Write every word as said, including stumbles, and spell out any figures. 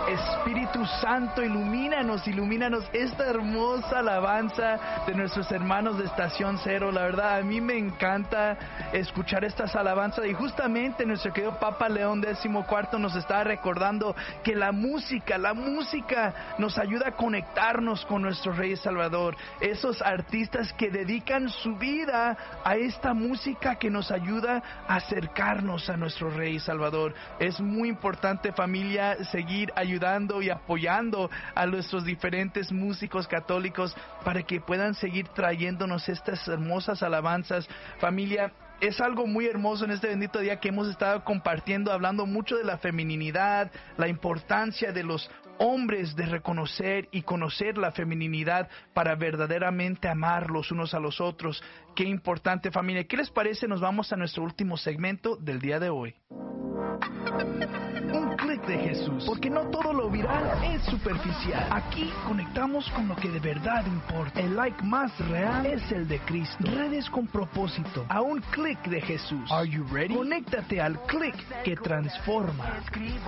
Espíritu Santo, ilumínanos, ilumínanos esta hermosa alabanza de nuestros hermanos de Estación Cero. La verdad, a mí me encanta escuchar estas alabanzas y justamente nuestro querido Papa León décimo cuarto nos está recordando que la música, la música nos ayuda a conectarnos con nuestro Rey Salvador. Esos artistas que dedican su vida a esta música que nos ayuda a acercarnos a nuestro Rey Salvador. Es muy importante, familia, seguir ayudando y apoyando a nuestros diferentes músicos católicos para que puedan seguir trayéndonos estas hermosas alabanzas. Familia, es algo muy hermoso en este bendito día que hemos estado compartiendo, hablando mucho de la feminidad, la importancia de los hombres de reconocer y conocer la feminidad para verdaderamente amar los unos a los otros. Qué importante, familia. ¿Qué les parece? Nos vamos a nuestro último segmento del día de hoy. Un clic de Jesús, porque no todo lo viral es superficial. Aquí conectamos con lo que de verdad importa. El like más real es el de Cristo. Redes con propósito, a un clic de Jesús. Are you ready? Conéctate al clic que transforma.